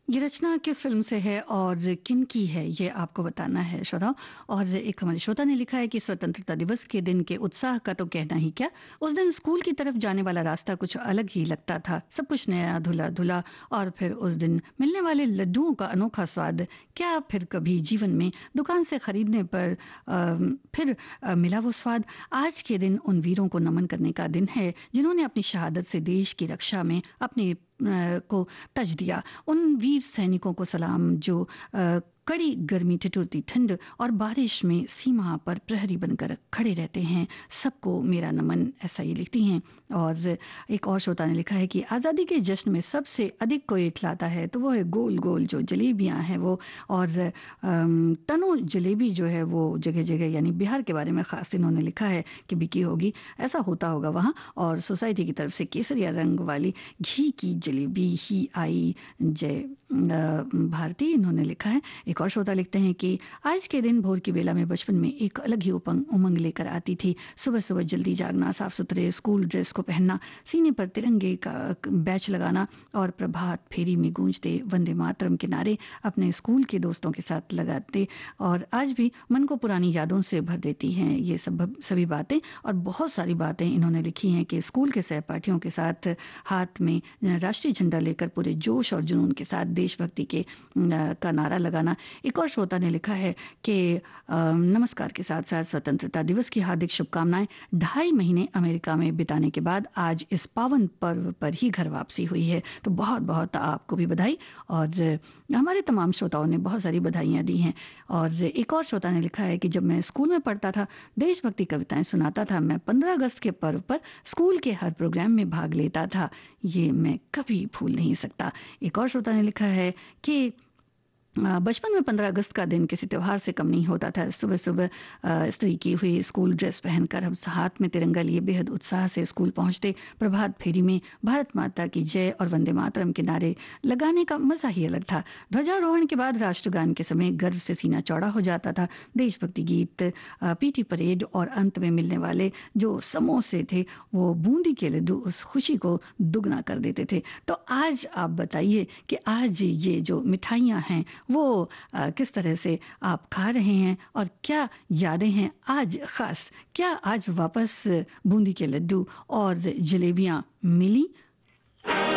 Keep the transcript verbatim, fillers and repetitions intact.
ये रचना किस फ़िल्म से है और किन की है, ये आपको बताना है श्रोताओ। और एक हमारे श्रोता ने लिखा है कि स्वतंत्रता दिवस के दिन के उत्साह का तो कहना ही क्या। उस दिन स्कूल की तरफ जाने वाला रास्ता कुछ अलग ही लगता था। सब कुछ नया धुला-धुला और फिर उस दिन मिलने वाले लड्डुओं का अनोखा स्वाद, क्या फिर कभी जीवन में दुकान से खरीदने पर अ, फिर अ, मिला वो स्वाद। आज के दिन उन वीरों को नमन करने का दिन है जिन्होंने अपनी शहादत से देश की रक्षा में अपने अ, को तज दिया। उन वीर सैनिकों को सलाम जो अ, कड़ी गर्मी, ठिठुरती ठंड और बारिश में सीमा पर प्रहरी बनकर खड़े रहते हैं। सबको मेरा नमन, ऐसा ये लिखती हैं। और एक और श्रोता ने लिखा है कि आज़ादी के जश्न में सबसे अधिक कोई इठलाता है तो वो है गोल गोल जो जलेबियां हैं वो। और अम, तनो जलेबी जो है वो जगह जगह, यानी बिहार के बारे में खास इन्होंने लिखा है कि बिकी होगी, ऐसा होता होगा वहाँ। और सोसाइटी की तरफ से केसरिया रंग वाली घी की जलेबी ही आई, जय अ, भारती, इन्होंने लिखा है। एक और श्रोता लिखते हैं कि आज के दिन भोर की बेला में बचपन में एक अलग ही उपंग उमंग लेकर आती थी। सुबह सुबह जल्दी जागना, साफ सुथरे स्कूल ड्रेस को पहनना, सीने पर तिरंगे का बैच लगाना और प्रभात फेरी में गूंजते वंदे मातरम के नारे अपने स्कूल के दोस्तों के साथ लगाते। और आज भी मन को पुरानी यादों से भर देती हैं ये सब सभी बातें। और बहुत सारी बातें इन्होंने लिखी हैं कि स्कूल के सहपाठियों के साथ हाथ में राष्ट्रीय झंडा लेकर पूरे जोश और जुनून के साथ देशभक्ति के अ, का नारा लगाना। एक और श्रोता ने लिखा है कि अ, नमस्कार के साथ साथ स्वतंत्रता दिवस की हार्दिक शुभकामनाएं। ढाई महीने अमेरिका में बिताने के बाद आज इस पावन पर्व पर ही घर वापसी हुई है, तो बहुत बहुत आपको भी बधाई। और हमारे तमाम श्रोताओं ने बहुत सारी बधाइयां दी हैं। और एक और श्रोता ने लिखा है कि जब मैं स्कूल में पढ़ता था, देशभक्ति कविताएं सुनाता था, मैं पंद्रह अगस्त के पर्व पर स्कूल के हर प्रोग्राम में भाग लेता था, ये मैं कभी भूल नहीं सकता। एक और श्रोता ने लिखा है कि अ, बचपन में पंद्रह अगस्त का दिन किसी त्योहार से कम नहीं होता था। सुबह सुबह अ, इस्त्री की हुई स्कूल ड्रेस पहनकर हम हाथ में तिरंगा लिए बेहद उत्साह से स्कूल पहुंचते। प्रभात फेरी में भारत माता की जय और वंदे मातरम के नारे लगाने का मजा ही अलग था। ध्वजारोहण के बाद राष्ट्रगान के समय गर्व से सीना चौड़ा हो जाता था। देशभक्ति गीत, अ, पीटी परेड और अंत में मिलने वाले जो समोसे थे, वो बूंदी के लड्डू उस खुशी को दुगना कर देते थे। तो आज आप बताइए कि आज ये जो मिठाइयाँ हैं वो अ, किस तरह से आप खा रहे हैं और क्या यादें हैं आज खास। क्या आज वापस बूंदी के लड्डू और जलेबियां मिली?